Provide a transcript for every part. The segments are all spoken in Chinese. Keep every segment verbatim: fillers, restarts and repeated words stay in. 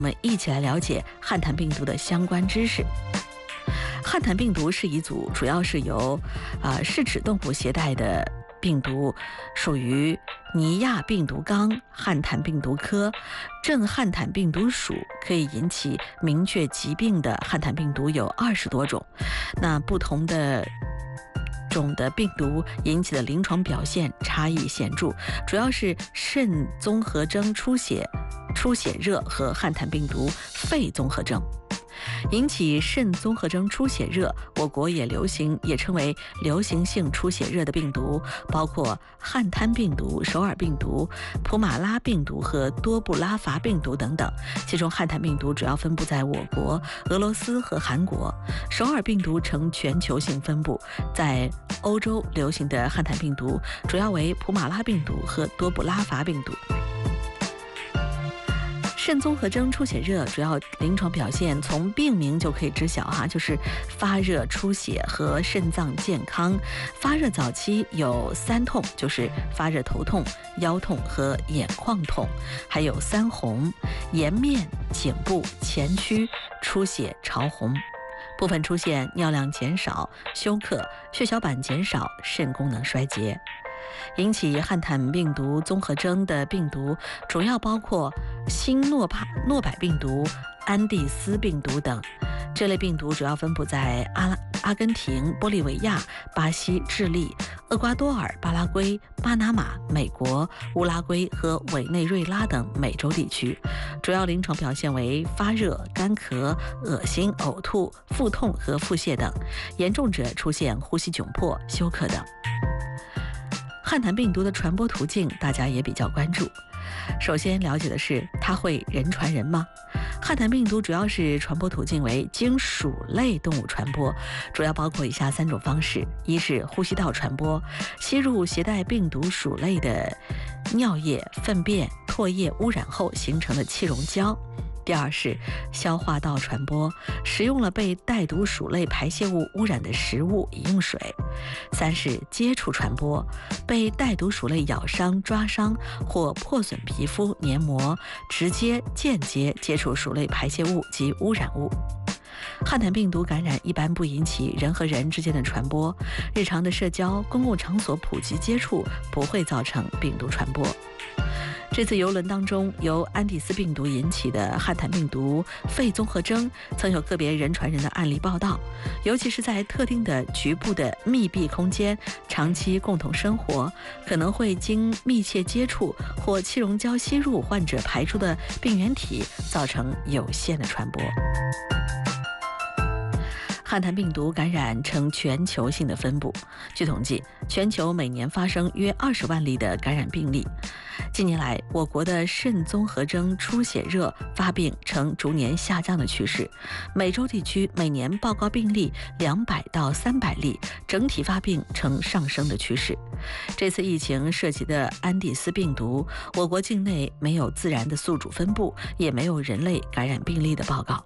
我们一起来了解汉坦病毒的相关知识。汉坦病毒是一组主要是由啊、呃、嗜齿动物携带的病毒，属于尼亚病毒纲汉坦病毒科正汉坦病毒属，可以引起明确疾病的汉坦病毒有二十多种。那不同的种的病毒引起的临床表现差异显著，主要是肾综合征出血、出血热和汉坦病毒肺综合征。引起肾综合征出血热，我国也流行，也称为流行性出血热的病毒，包括汉坦病毒、首尔病毒、普马拉病毒和多布拉伐病毒等等。其中，汉坦病毒主要分布在我国、俄罗斯和韩国；首尔病毒呈全球性分布，在欧洲流行的汉坦病毒主要为普马拉病毒和多布拉伐病毒。肾综合征出血热主要临床表现从病名就可以知晓哈，就是发热、出血和肾脏健康。发热早期有三痛，就是发热头痛、腰痛和眼眶痛，还有三红：颜面、颈部、前区出血潮红。部分出现尿量减少、休克、血小板减少、肾功能衰竭。引起汉坦病毒综合征的病毒主要包括新诺帕诺百病毒、安第斯病毒等。这类病毒主要分布在阿拉阿根廷、玻利维亚、巴西、智利、厄瓜多尔、巴拉圭、巴拿马、美国、乌拉圭和委内瑞拉等美洲地区。主要临床表现为发热、干咳、恶心、呕吐、腹痛和腹泻等，严重者出现呼吸窘迫、休克等。汉坦病毒的传播途径大家也比较关注。首先了解的是，它会人传人吗？汉坦病毒主要是传播途径为经鼠类动物传播，主要包括以下三种方式：一是呼吸道传播，吸入携带病毒鼠类的尿液、粪便、唾液污染后形成的气溶胶；第二是消化道传播，食用了被带毒鼠类排泄物污染的食物、饮用水；三是接触传播，被带毒鼠类咬伤、抓伤或破损皮肤、黏膜，直接、间接接触鼠类排泄物及污染物。汉坦病毒感染一般不引起人和人之间的传播，日常的社交、公共场所普及接触不会造成病毒传播。这次邮轮当中由安第斯病毒引起的汉坦病毒肺综合征曾有个别人传人的案例报道，尤其是在特定的局部的密闭空间长期共同生活，可能会经密切接触或气溶胶吸入患者排出的病原体，造成有限的传播。汉坦病毒感染呈全球性的分布，据统计，全球每年发生约二十万例的感染病例。近年来，我国的肾综合征出血热发病呈逐年下降的趋势，美洲地区每年报告病例两百到三百例，整体发病呈上升的趋势。这次疫情涉及的安第斯病毒，我国境内没有自然的宿主分布，也没有人类感染病例的报告。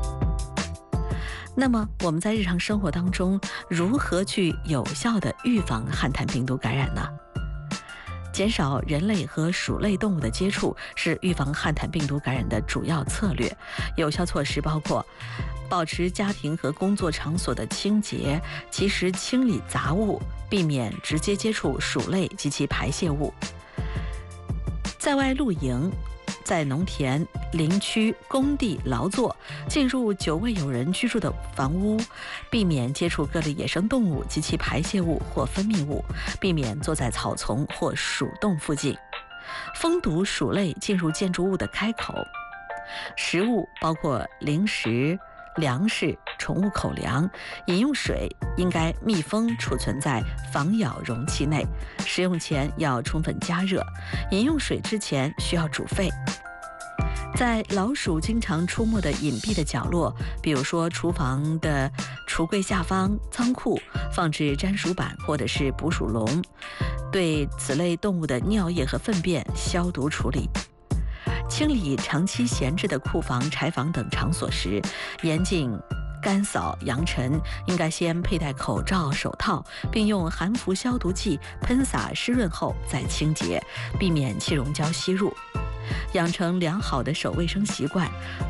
那么我们在日常生活当中如何去有效地预防汉坦病毒感染呢？减少人类和鼠类动物的接触是预防汉坦病毒感染的主要策略。有效措施包括保持家庭和工作场所的清洁，及时清理杂物，避免直接接触鼠类及其排泄物。在外露营，在农田、林区、工地劳作，进入久未有人居住的房屋，避免接触各类野生动物及其排泄物或分泌物，避免坐在草丛或鼠洞附近。封堵鼠类进入建筑物的开口。食物包括零食、粮食、宠物口粮、饮用水应该密封储存在防咬容器内，食用前要充分加热，饮用水之前需要煮沸。在老鼠经常出没的隐蔽的角落，比如说厨房的橱柜下方、仓库，放置粘鼠板或者是捕鼠笼，对此类动物的尿液和粪便消毒处理。清理长期闲置的库房、柴房等场所时，严禁干扫扬尘，应该先佩戴口罩、手套，并用含氟消毒剂喷洒湿润后再清洁，避免气溶胶吸入。养成良好的手卫生习惯，